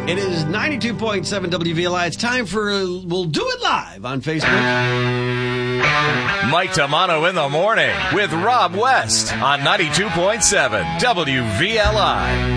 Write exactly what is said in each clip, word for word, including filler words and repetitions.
It is ninety-two point seven W V L I. It's time for We'll Do It Live on Facebook. Mike Tamano in the morning with Rob West on ninety-two point seven W V L I.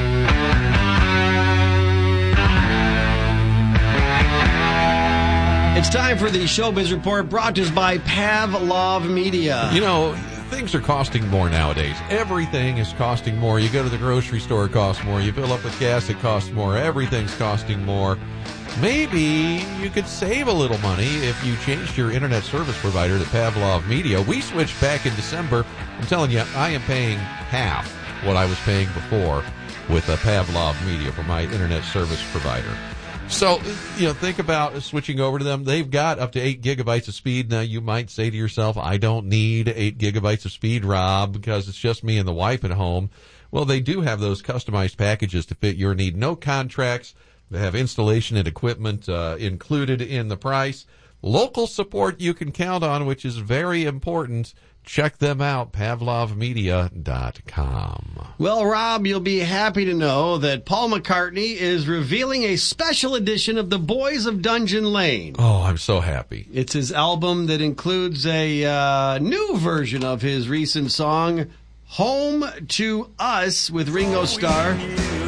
It's time for the Showbiz Report, brought to us by Pavlov Media. You know, things are costing more nowadays. Everything is costing more. You go to the grocery store, it costs more. You fill up with gas, it costs more. Everything's costing more. Maybe you could save a little money if you changed your internet service provider to Pavlov Media. We switched back in December. I'm telling you, I am paying half what I was paying before with a Pavlov Media for my internet service provider. So, you know, think about switching over to them. They've got up to eight gigabytes of speed. Now, you might say to yourself, I don't need eight gigabytes of speed, Rob, because it's just me and the wife at home. Well, they do have those customized packages to fit your need. No contracts. They have installation and equipment uh, included in the price. Local support you can count on, which is very important. Check them out, pavlov media dot com. Well, Rob, you'll be happy to know that Paul McCartney is revealing a special edition of The Boys of Dungeon Lane. Oh, I'm so happy. It's his album that includes a uh, new version of his recent song, Home to Us, with Ringo Starr.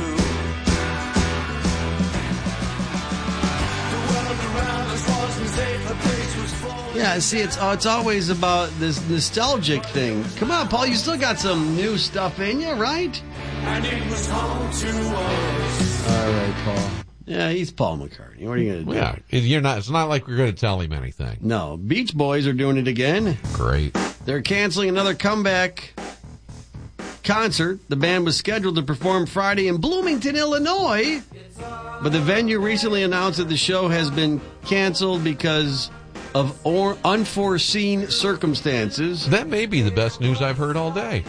Yeah, see, it's it's always about this nostalgic thing. Come on, Paul, you still got some new stuff in you, right? And it was home to us. All right, Paul. Yeah, he's Paul McCartney. What are you going to do? Yeah, you're not. It's not like we're going to tell him anything. No, Beach Boys are doing it again. Great. They're canceling another comeback concert. The band was scheduled to perform Friday in Bloomington, Illinois, but the venue recently announced that the show has been canceled because of or unforeseen circumstances. That may be the best news I've heard all day.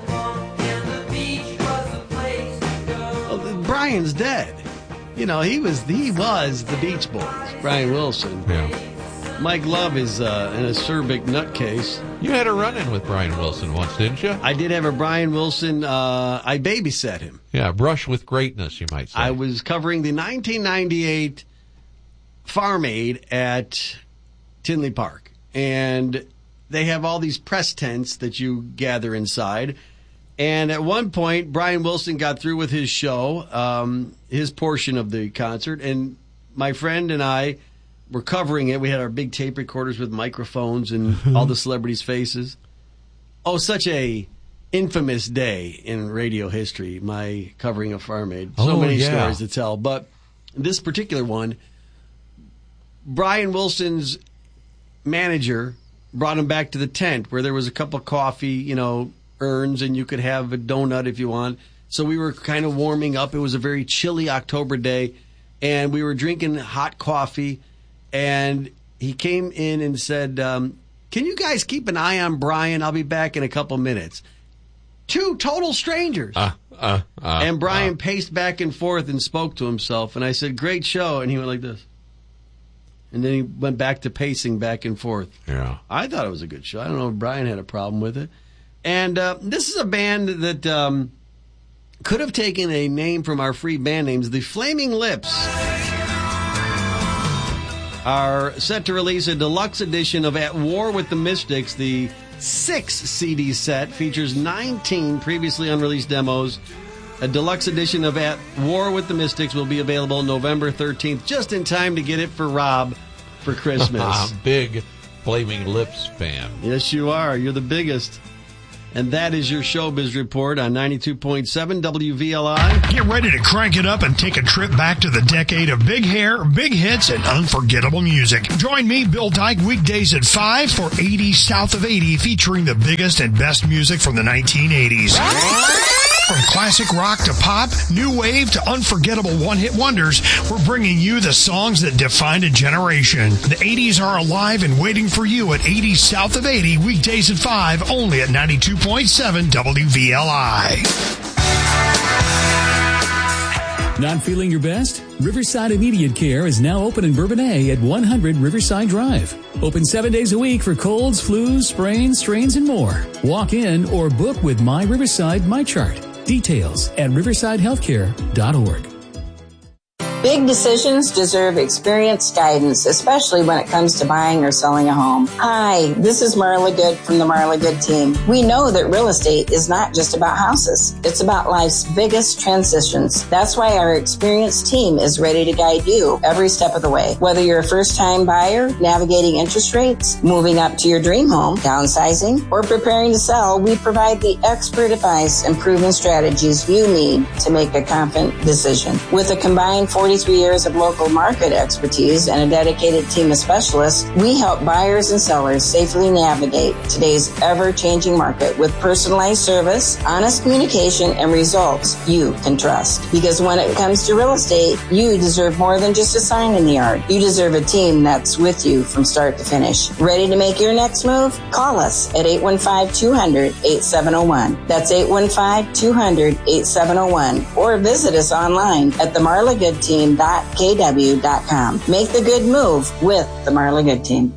Well, Brian's dead. You know, he was he was the Beach Boys, Brian Wilson. Yeah. Mike Love is uh, an acerbic nutcase. You had a run-in with Brian Wilson once, didn't you? I did have a Brian Wilson. Uh, I babysat him. Yeah, brush with greatness, you might say. I was covering the nineteen ninety-eight Farm Aid at Tinley Park, and they have all these press tents that you gather inside. And at one point, Brian Wilson got through with his show, um, his portion of the concert, and my friend and I were covering it. We had our big tape recorders with microphones and all the celebrities' faces. Oh, such a infamous day in radio history, my covering of Farm Aid. So oh, many yeah. stories to tell. But this particular one, Brian Wilson's manager brought him back to the tent where there was a cup of coffee, you know, urns, and you could have a donut if you want. So we were kind of warming up. It was a very chilly October day, and we were drinking hot coffee, and he came in and said, um, can you guys keep an eye on Brian? I'll be back in a couple minutes. Two total strangers. Uh, uh, uh, and Brian uh. paced back and forth and spoke to himself, and I said, great show, and he went like this. And then he went back to pacing back and forth. Yeah. I thought it was a good show. I don't know if Brian had a problem with it. And uh, this is a band that um, could have taken a name from our free band names. The Flaming Lips are set to release a deluxe edition of At War with the Mystics. The six C D set features nineteen previously unreleased demos. A deluxe edition of At War with the Mystics will be available November thirteenth, just in time to get it for Rob for Christmas. Big Flaming Lips fan. Yes, you are. You're the biggest. And that is your Showbiz Report on ninety-two point seven W V L I. Get ready to crank it up and take a trip back to the decade of big hair, big hits, and unforgettable music. Join me, Bill Dyke, weekdays at five for eighty South of eighty, featuring the biggest and best music from the nineteen eighties. From classic rock to pop, new wave to unforgettable one-hit wonders, we're bringing you the songs that defined a generation. The eighties are alive and waiting for you at eighty South of eighty, weekdays at five, only at ninety-two point seven W V L I. Not feeling your best? Riverside Immediate Care is now open in Bourbonnais at one hundred Riverside Drive. Open seven days a week for colds, flus, sprains, strains, and more. Walk in or book with My Riverside MyChart. Details at riverside healthcare dot org. Big decisions deserve experienced guidance, especially when it comes to buying or selling a home. Hi, this is Marla Good from the Marla Good team. We know that real estate is not just about houses. It's about life's biggest transitions. That's why our experienced team is ready to guide you every step of the way. Whether you're a first-time buyer, navigating interest rates, moving up to your dream home, downsizing, or preparing to sell, we provide the expert advice and proven strategies you need to make a confident decision. With a combined forty-three years of local market expertise and a dedicated team of specialists, we help buyers and sellers safely navigate today's ever-changing market with personalized service, honest communication, and results you can trust. Because when it comes to real estate, you deserve more than just a sign in the yard. You deserve a team that's with you from start to finish. Ready to make your next move? Call us at eight one five, two hundred, eight seven zero one. That's eight one five, two hundred, eight seven zero one. Or visit us online at the marla good team dot k w dot com. Make the good move with the Marla Good Team.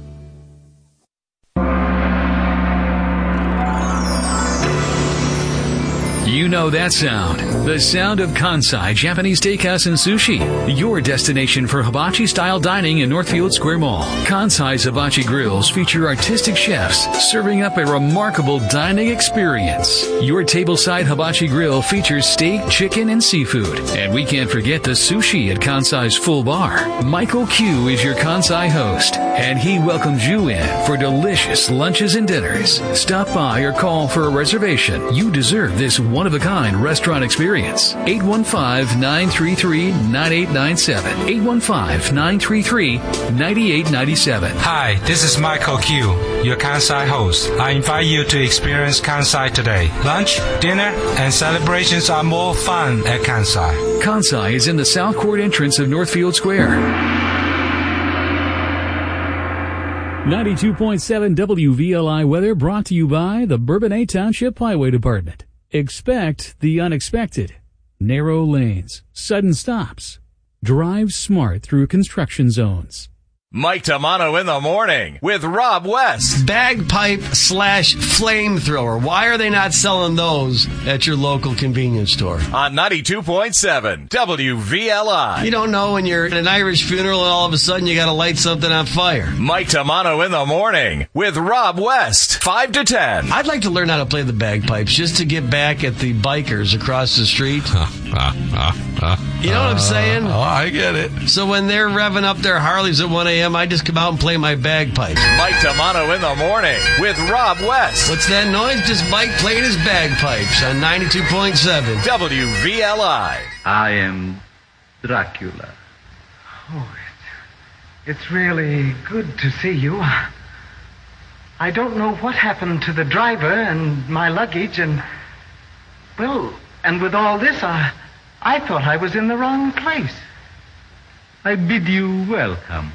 You know that sound. The sound of Kansai Japanese Steakhouse and Sushi. Your destination for hibachi-style dining in Northfield Square Mall. Kansai's Hibachi Grills feature artistic chefs serving up a remarkable dining experience. Your tableside hibachi grill features steak, chicken, and seafood. And we can't forget the sushi at Kansai's Full Bar. Michael Q is your Kansai host, and he welcomes you in for delicious lunches and dinners. Stop by or call for a reservation. You deserve this one-of-a-kind restaurant experience. eight one five, nine three three, nine eight nine seven. eight one five, nine three three, nine eight nine seven. Hi, this is Michael Q, your Kansai host. I invite you to experience Kansai today. Lunch, dinner, and celebrations are more fun at Kansai. Kansai is in the South Court entrance of Northfield Square. ninety-two point seven W V L I weather brought to you by the Bourbonnais Township Highway Department. Expect the unexpected. Narrow lanes, sudden stops. Drive smart through construction zones. Mike Tamano in the morning with Rob West. Bagpipe slash flamethrower. Why are they not selling those at your local convenience store? On ninety-two point seven W V L I. You don't know when you're at an Irish funeral and all of a sudden you got to light something on fire. Mike Tamano in the morning with Rob West. five to ten. I'd like to learn how to play the bagpipes just to get back at the bikers across the street. You know what I'm saying? Oh, I get it. So when they're revving up their Harleys at one a.m., I just come out and play my bagpipes. Mike Tamano in the morning with Rob West. What's that noise? Just Mike playing his bagpipes on ninety-two point seven W V L I. I am Dracula. Oh, it's, it's really good to see you. I don't know what happened to the driver and my luggage and, well, and with all this, I, I thought I was in the wrong place. I bid you welcome.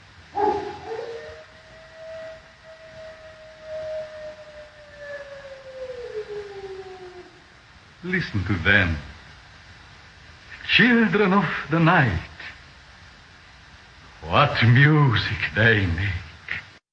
Listen to them. Children of the night. What music they make.